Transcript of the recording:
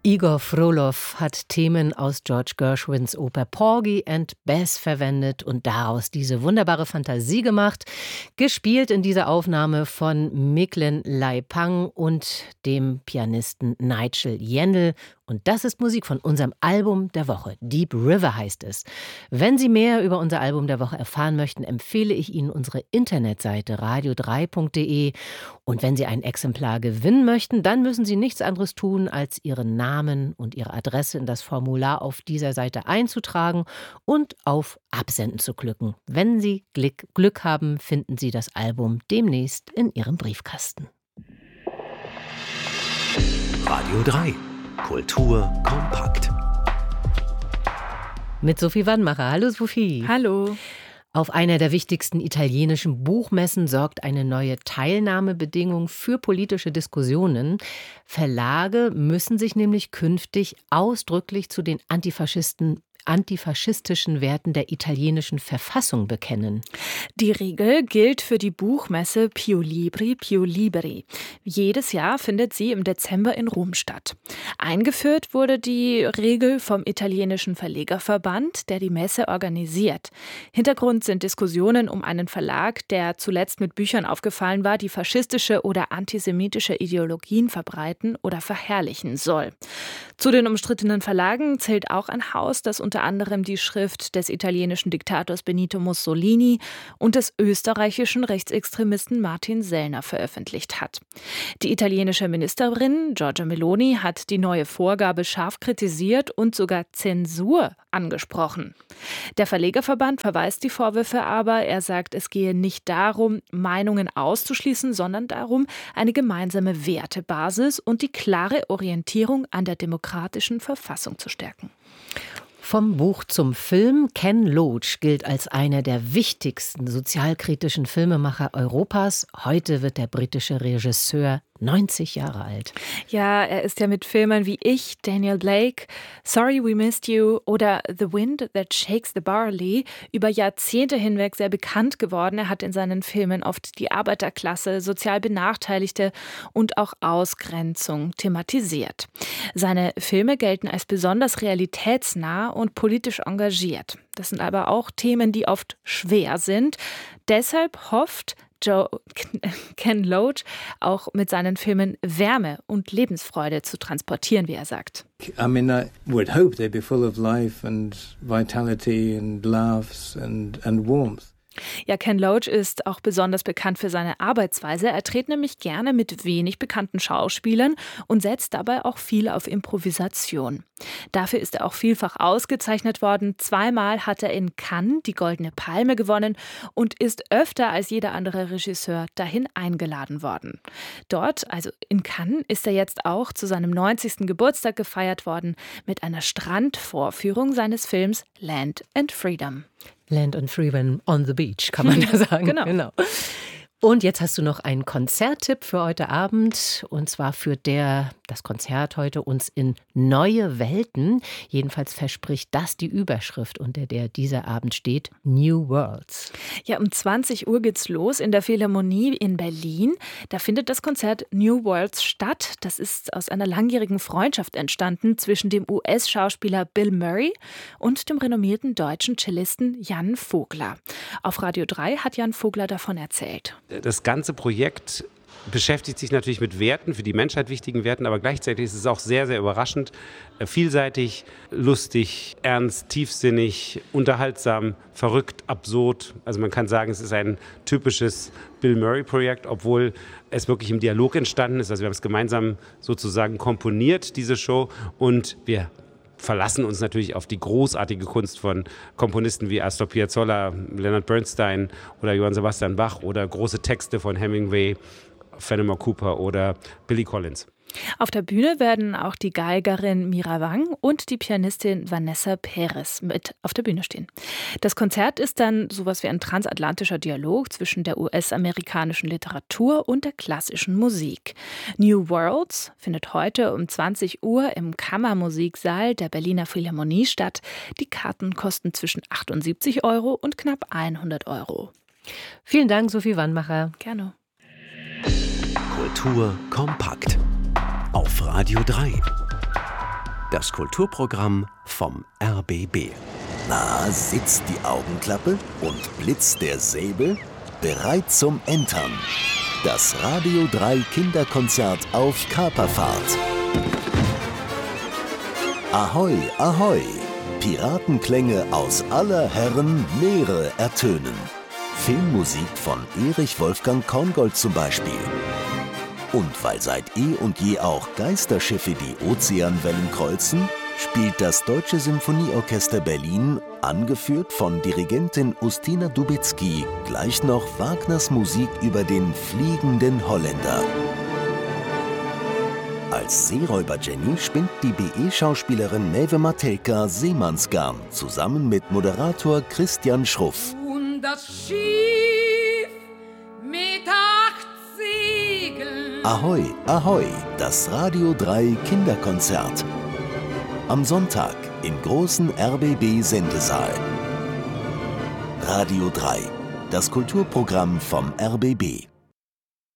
Igor Frolow hat Themen aus George Gershwins Oper Porgy and Bess verwendet und daraus diese wunderbare Fantasie gemacht. Gespielt in dieser Aufnahme von Miklen Leipang und dem Pianisten Nigel Jendl. Und das ist Musik von unserem Album der Woche. Deep River heißt es. Wenn Sie mehr über unser Album der Woche erfahren möchten, empfehle ich Ihnen unsere Internetseite radio3.de. Und wenn Sie ein Exemplar gewinnen möchten, dann müssen Sie nichts anderes tun, als Ihren Namen und Ihre Adresse in das Formular auf dieser Seite einzutragen und auf Absenden zu klicken. Wenn Sie Glück haben, finden Sie das Album demnächst in Ihrem Briefkasten. Radio 3. Kultur kompakt. Mit Sophie Wannmacher. Hallo Sophie. Hallo. Auf einer der wichtigsten italienischen Buchmessen sorgt eine neue Teilnahmebedingung für politische Diskussionen. Verlage müssen sich nämlich künftig ausdrücklich zu den antifaschistischen Werten der italienischen Verfassung bekennen. Die Regel gilt für die Buchmesse Più Libri, Più Liberi. Jedes Jahr findet sie im Dezember in Rom statt. Eingeführt wurde die Regel vom italienischen Verlegerverband, der die Messe organisiert. Hintergrund sind Diskussionen um einen Verlag, der zuletzt mit Büchern aufgefallen war, die faschistische oder antisemitische Ideologien verbreiten oder verherrlichen soll. Zu den umstrittenen Verlagen zählt auch ein Haus, das unter anderem die Schrift des italienischen Diktators Benito Mussolini und des österreichischen Rechtsextremisten Martin Sellner veröffentlicht hat. Die italienische Ministerin Giorgia Meloni hat die neue Vorgabe scharf kritisiert und sogar Zensur angesprochen. Der Verlegerverband verweist die Vorwürfe aber. Er sagt, es gehe nicht darum, Meinungen auszuschließen, sondern darum, eine gemeinsame Wertebasis und die klare Orientierung an der demokratischen Verfassung zu stärken. Vom Buch zum Film. Ken Loach gilt als einer der wichtigsten sozialkritischen Filmemacher Europas. Heute wird der britische Regisseur 90 Jahre alt. Ja, er ist ja mit Filmen wie Ich, Daniel Blake, Sorry We Missed You oder The Wind That Shakes the Barley über Jahrzehnte hinweg sehr bekannt geworden. Er hat in seinen Filmen oft die Arbeiterklasse, sozial Benachteiligte und auch Ausgrenzung thematisiert. Seine Filme gelten als besonders realitätsnah und politisch engagiert. Das sind aber auch Themen, die oft schwer sind. Deshalb hofft Ken Loach auch mit seinen Filmen Wärme und Lebensfreude zu transportieren, wie er sagt. I mean, I would hope they'd be full of life and vitality and laughs and warmth. Ja, Ken Loach ist auch besonders bekannt für seine Arbeitsweise. Er dreht nämlich gerne mit wenig bekannten Schauspielern und setzt dabei auch viel auf Improvisation. Dafür ist er auch vielfach ausgezeichnet worden. 2-mal hat er in Cannes die Goldene Palme gewonnen und ist öfter als jeder andere Regisseur dahin eingeladen worden. Dort, also in Cannes, ist er jetzt auch zu seinem 90. Geburtstag gefeiert worden mit einer Strandvorführung seines Films Land and Freedom. Land and Freedom on the Beach, kann man ja sagen. Genau. Und jetzt hast du noch einen Konzerttipp für heute Abend. Und zwar führt das Konzert heute uns in neue Welten. Jedenfalls verspricht das die Überschrift, unter der dieser Abend steht: New Worlds. Ja, um 20 Uhr geht's los in der Philharmonie in Berlin. Da findet das Konzert New Worlds statt. Das ist aus einer langjährigen Freundschaft entstanden zwischen dem US-Schauspieler Bill Murray und dem renommierten deutschen Cellisten Jan Vogler. Auf Radio 3 hat Jan Vogler davon erzählt. Das ganze Projekt beschäftigt sich natürlich mit Werten, für die Menschheit wichtigen Werten, aber gleichzeitig ist es auch sehr, sehr überraschend, vielseitig, lustig, ernst, tiefsinnig, unterhaltsam, verrückt, absurd. Also man kann sagen, es ist ein typisches Bill Murray-Projekt, obwohl es wirklich im Dialog entstanden ist. Also wir haben es gemeinsam sozusagen komponiert, diese Show, und wir verlassen uns natürlich auf die großartige Kunst von Komponisten wie Astor Piazzolla, Leonard Bernstein oder Johann Sebastian Bach oder große Texte von Hemingway, Fenimore Cooper oder Billy Collins. Auf der Bühne werden auch die Geigerin Mira Wang und die Pianistin Vanessa Perez mit auf der Bühne stehen. Das Konzert ist dann sowas wie ein transatlantischer Dialog zwischen der US-amerikanischen Literatur und der klassischen Musik. New Worlds findet heute um 20 Uhr im Kammermusiksaal der Berliner Philharmonie statt. Die Karten kosten zwischen 78 € und knapp 100 €. Vielen Dank, Sophie Wannmacher. Gerne. Kultur kompakt. Auf Radio 3. Das Kulturprogramm vom RBB. Na, sitzt die Augenklappe und blitzt der Säbel? Bereit zum Entern. Das Radio 3 Kinderkonzert auf Kaperfahrt. Ahoi, ahoi! Piratenklänge aus aller Herren Meere ertönen. Filmmusik von Erich Wolfgang Korngold zum Beispiel. Und weil seit eh und je auch Geisterschiffe die Ozeanwellen kreuzen, spielt das Deutsche Symphonieorchester Berlin, angeführt von Dirigentin Ustina Dubicki, gleich noch Wagners Musik über den fliegenden Holländer. Als Seeräuber-Jenny spinnt die BE-Schauspielerin Maeve Matelka Seemannsgarn zusammen mit Moderator Christian Schruff. Und das Schiff mit 8 Segeln. Ahoi, ahoi, das Radio 3 Kinderkonzert. Am Sonntag im großen RBB-Sendesaal. Radio 3, das Kulturprogramm vom RBB.